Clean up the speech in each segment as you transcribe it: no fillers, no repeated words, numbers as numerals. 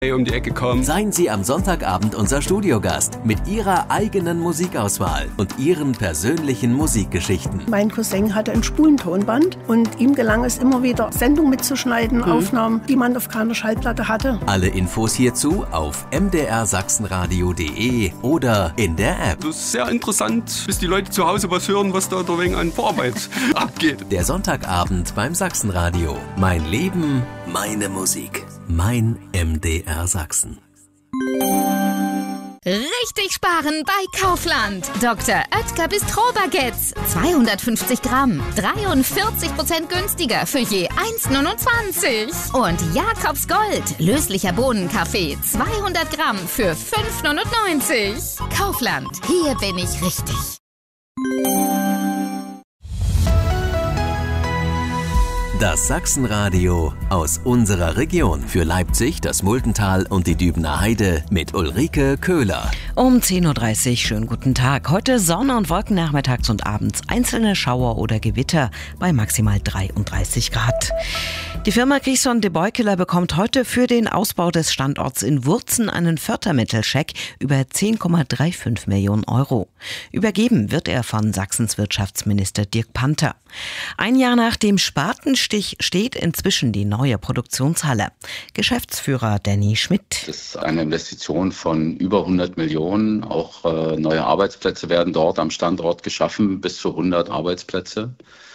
um die Ecke kommen. Seien Sie am Sonntagabend unser Studiogast mit Ihrer eigenen Musikauswahl und Ihren persönlichen Musikgeschichten. Mein Cousin hatte ein Spulentonband und ihm gelang es immer wieder, Sendungen mitzuschneiden, Aufnahmen, die man auf keiner Schallplatte hatte. Alle Infos hierzu auf mdrsachsenradio.de oder in der App. Das ist sehr interessant, bis die Leute zu Hause was hören, was da wegen an Vorarbeit abgeht. Der Sonntagabend beim Sachsenradio. Mein Leben, meine Musik. Mein MDR Sachsen. Richtig sparen bei Kaufland. Dr. Oetker Bistro-Baguettes. 250 Gramm. 43% günstiger für je 1,29. Und Jakobs Gold. Löslicher Bohnenkaffee. 200 Gramm für 5,99. Kaufland. Hier bin ich richtig. Das Sachsenradio aus unserer Region. Für Leipzig, das Muldental und die Dübener Heide mit Ulrike Köhler. Um 10.30 Uhr, schönen guten Tag. Heute Sonne und Wolken nachmittags und abends. Einzelne Schauer oder Gewitter bei maximal 33 Grad. Die Firma Griesson de Beukeler bekommt heute für den Ausbau des Standorts in Wurzen einen Fördermittelscheck über 10,35 Millionen Euro. Übergeben wird er von Sachsens Wirtschaftsminister Dirk Panther. Ein Jahr nach dem Spatenstich steht inzwischen die neue Produktionshalle. Geschäftsführer Danny Schmidt. Das ist eine Investition von über 100 Millionen. Auch neue Arbeitsplätze werden dort am Standort geschaffen, bis zu 100 Arbeitsplätze.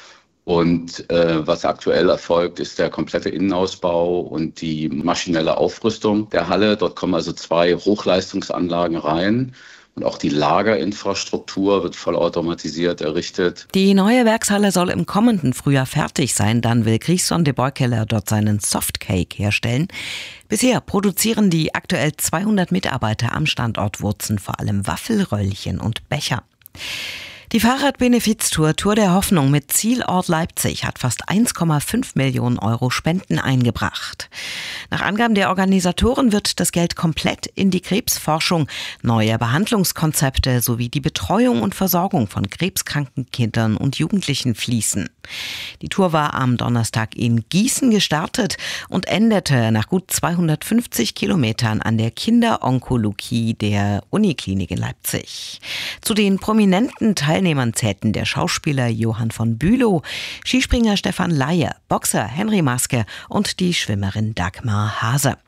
Und was aktuell erfolgt, ist der komplette Innenausbau und die maschinelle Aufrüstung der Halle. Dort kommen also 2 Hochleistungsanlagen rein. Und auch die Lagerinfrastruktur wird vollautomatisiert errichtet. Die neue Werkshalle soll im kommenden Frühjahr fertig sein. Dann will Griesson de Beukeler dort seinen Softcake herstellen. Bisher produzieren die aktuell 200 Mitarbeiter am Standort Wurzen vor allem Waffelröllchen und Becher. Die Fahrradbenefiztour Tour der Hoffnung mit Zielort Leipzig hat fast 1,5 Millionen Euro Spenden eingebracht. Nach Angaben der Organisatoren wird das Geld komplett in die Krebsforschung, neue Behandlungskonzepte sowie die Betreuung und Versorgung von krebskranken Kindern und Jugendlichen fließen. Die Tour war am Donnerstag in Gießen gestartet und endete nach gut 250 Kilometern an der Kinderonkologie der Uniklinik in Leipzig. Zu den prominenten Teilnehmern zählten der Schauspieler Johann von Bülow, Skispringer Stefan Laie, Boxer Henry Maske und die Schwimmerin Dagmar Hase.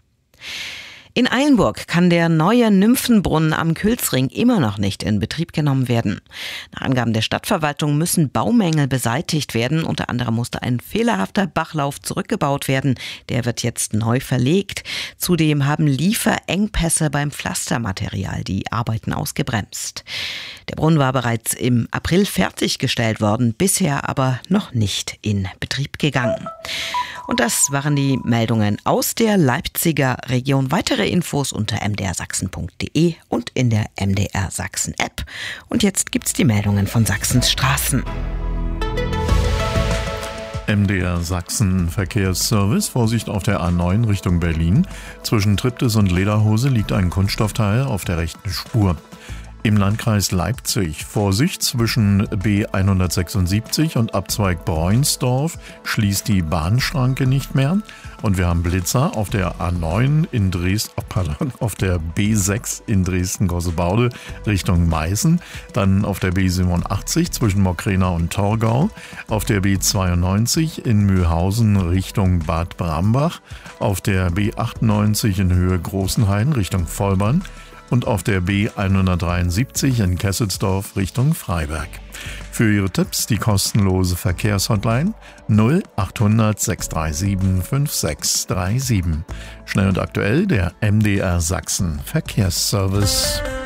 In Eilenburg kann der neue Nymphenbrunnen am Külsring immer noch nicht in Betrieb genommen werden. Nach Angaben der Stadtverwaltung müssen Baumängel beseitigt werden. Unter anderem musste ein fehlerhafter Bachlauf zurückgebaut werden. Der wird jetzt neu verlegt. Zudem haben Lieferengpässe beim Pflastermaterial die Arbeiten ausgebremst. Der Brunnen war bereits im April fertiggestellt worden, bisher aber noch nicht in Betrieb gegangen. Und das waren die Meldungen aus der Leipziger Region. Weitere Infos unter mdrsachsen.de und in der MDR Sachsen App. Und jetzt gibt's die Meldungen von Sachsens Straßen. MDR Sachsen Verkehrsservice. Vorsicht auf der A9 Richtung Berlin. Zwischen Triptis und Lederhose liegt ein Kunststoffteil auf der rechten Spur. Im Landkreis Leipzig Vorsicht zwischen B176 und Abzweig Bräunsdorf schließt die Bahnschranke nicht mehr. Und wir haben Blitzer auf der A9 in auf der B6 in Dresden-Gossebaude Richtung Meißen. Dann auf der B87 zwischen Mockrena und Torgau. Auf der B92 in Mühlhausen Richtung Bad Brambach. Auf der B98 in Höhe Großenhain Richtung Vollbahn. Und auf der B173 in Kesselsdorf Richtung Freiberg. Für Ihre Tipps die kostenlose Verkehrshotline 0800 637 5637. Schnell und aktuell der MDR Sachsen Verkehrsservice.